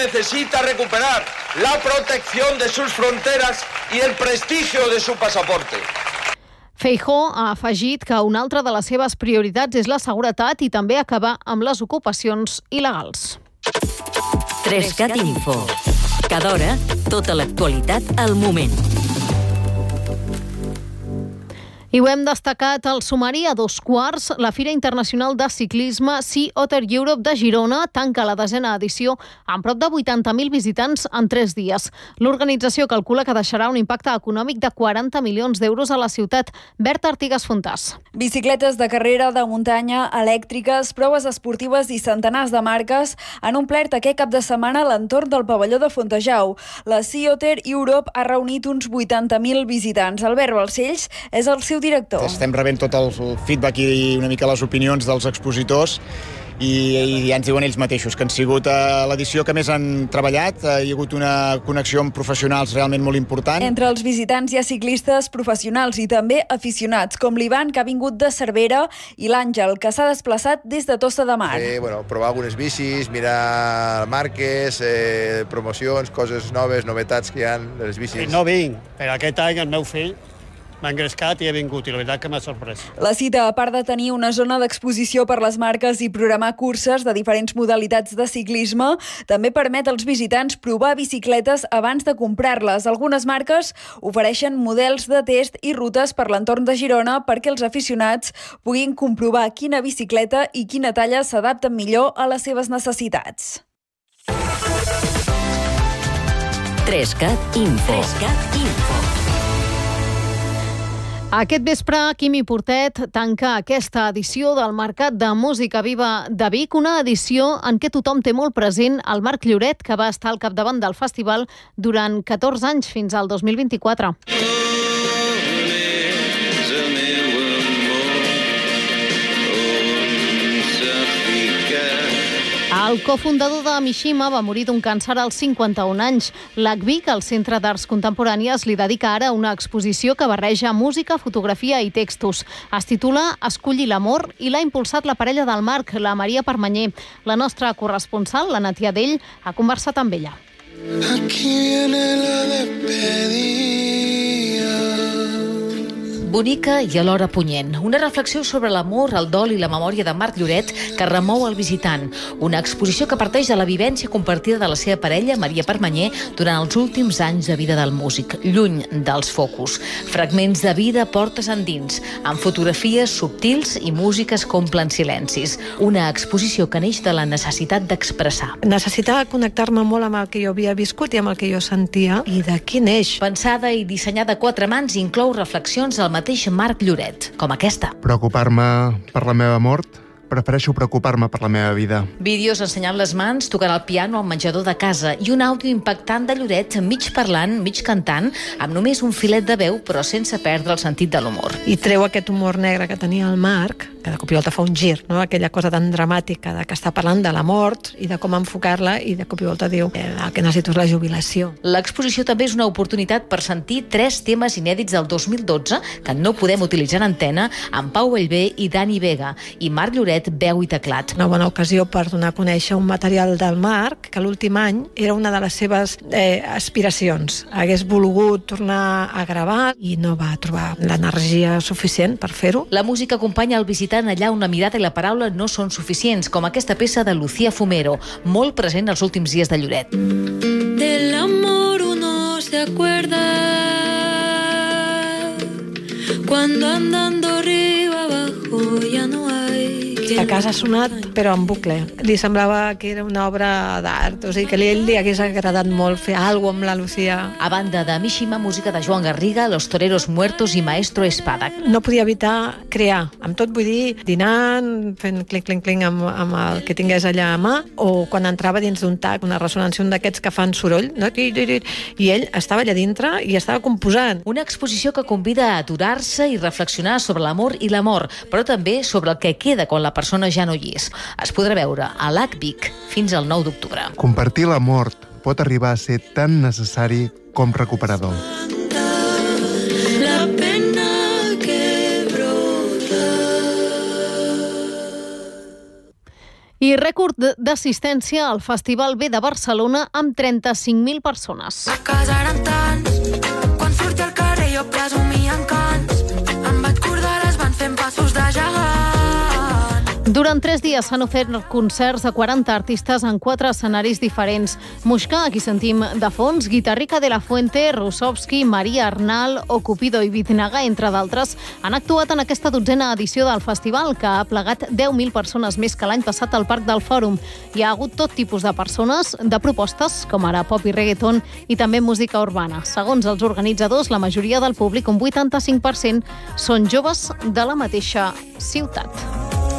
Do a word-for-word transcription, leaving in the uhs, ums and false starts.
necesita recuperar la protección de sus fronteras y el prestigio de su pasaporte. Feijóo ha afegit que una altra de les seves prioritats és la seguretat i també acabar amb les ocupacions il·legals. Trescat Info. Cada hora, tota l'actualitat al moment. I ho hem destacat al sumari a dos quarts. La Fira Internacional de Ciclisme Sea Otter Europe de Girona tanca la desena edició amb prop de vuitanta mil visitants en tres dies. L'organització calcula que deixarà un impacte econòmic de quaranta milions d'euros a la ciutat. Berta Artigas Fontàs. Bicicletes de carrera, de muntanya, elèctriques, proves esportives i centenars de marques han omplert aquest cap de setmana l'entorn del pavelló de Fontejau. La Sea Otter Europe ha reunit uns vuitanta mil visitants. Albert Balcells és el seu director. Estem rebent tot el feedback i una mica les opinions dels expositors i, i ja ens diuen ells mateixos que han sigut eh, l'edició que més han treballat. Hi ha hagut una connexió amb professionals realment molt important. Entre els visitants hi ha ciclistes professionals i també aficionats, com l'Ivan, que ha vingut de Cervera, i l'Àngel, que s'ha desplaçat des de Tossa de Mar. Eh, bueno, provar algunes bicis, mirar marques, eh, promocions, coses noves, novetats que hi ha de les bicis. No vinc, però aquest any el meu fill m'ha engrescat i he vingut, i la veritat que m'ha sorprès. La cita, a part de tenir una zona d'exposició per les marques i programar curses de diferents modalitats de ciclisme, també permet als visitants provar bicicletes abans de comprar-les. Algunes marques ofereixen models de test i rutes per l'entorn de Girona perquè els aficionats puguin comprovar quina bicicleta i quina talla s'adapten millor a les seves necessitats. Trescat Info. Trescat Info. Aquest vespre, Quimi Portet tanca aquesta edició del Mercat de Música Viva de Vic, una edició en què tothom té molt present el Marc Lloret, que va estar al capdavant del festival durant catorze anys, fins al dos mil vint-i-quatre. El cofundador de Mishima va morir d'un càncer als cinquanta-un anys. L'A C Vic, el Centre d'Arts Contemporànies, li dedica ara una exposició que barreja música, fotografia i textos. Es titula Escollir l'amor i l'ha impulsat la parella del Marc, la Maria Permanyer. La nostra corresponsal, la Natia Dell, ha conversat amb ella. Aquí viene la despedida. Bonica i alhora punyent. Una reflexió sobre l'amor, el dol i la memòria de Marc Lloret que remou el visitant. Una exposició que parteix de la vivència compartida de la seva parella, Maria Permanyer, durant els últims anys de vida del músic, lluny dels focus. Fragments de vida portes endins, amb fotografies subtils i músiques que omplen silencis. Una exposició que neix de la necessitat d'expressar. Necessitava connectar-me molt amb el que jo havia viscut i amb el que jo sentia, i d'aquí neix. Pensada i dissenyada a quatre mans, inclou reflexions al mateix Marc Lloret, com aquesta. Preocupar-me per la meva mort, prefereixo preocupar-me per la meva vida. Vídeos ensenyant les mans, tocant el piano al menjador de casa i un àudio impactant de Lloret, mig parlant, mig cantant, amb només un filet de veu, però sense perdre el sentit de l'humor. I treu aquest humor negre que tenia el Marc, que de cop i volta fa un gir, no? Aquella cosa tan dramàtica de que està parlant de la mort i de com enfocar-la, i de cop i volta diu eh, el que necessito és la jubilació. L'exposició també és una oportunitat per sentir tres temes inèdits del dos mil dotze que no podem utilitzar en antena, amb Pau Bellver i Dani Vega, i Marc Lloret, veu i teclat. Una bona ocasió per donar a conèixer un material del Marc que l'últim any era una de les seves eh, aspiracions. Hagués volgut tornar a gravar i no va trobar l'energia suficient per fer-ho. La música acompanya el visitant allà on la mirada i la paraula no són suficients, com aquesta peça de Lucía Fumero, molt present als últims dies de Lloret. Del amor uno se acuerda cuando andando arriba abajo ya no hay. A casa ha sonat, però en bucle. Li semblava que era una obra d'art, o sigui que a ell li hagués agradat molt fer alguna cosa amb la Lucía. A banda de Mishima, música de Joan Garriga, Los Toreros Muertos i Maestro Espada. No podia evitar crear. Amb tot vull dir, dinant, fent clinc-clinc-clinc amb, amb el que tingués allà a mà, o quan entrava dins d'un tac, una ressonància, un d'aquests que fan soroll, no? I ell estava allà dintre i estava composant. Una exposició que convida a aturar-se i reflexionar sobre l'amor i l'amor, però també sobre el que queda quan la persona ja no hi és. Es podrà veure a l'A C Vic fins al nou d'octubre. Compartir la mort pot arribar a ser tan necessari com recuperador. La pena que brota. I rècord d'assistència al Festival B de Barcelona amb trenta-cinc mil persones. A casa eren tants, quan surti al carrer jo presumia en cants. Em vaig cordares van fent passos de gegant. Durant tres dies s'han ofert concerts de quaranta artistes en quatre escenaris diferents. Muixca, aquí sentim de fons, Guitarrica de la Fuente, Rusovski, Maria Arnal o Cupido i Biznaga, entre d'altres, han actuat en aquesta dotzena edició del festival, que ha plegat deu mil persones més que l'any passat al Parc del Fòrum. Hi ha hagut tot tipus de persones, de propostes, com ara pop i reggaeton, i també música urbana. Segons els organitzadors, la majoria del públic, un vuitanta-cinc per cent, són joves de la mateixa ciutat.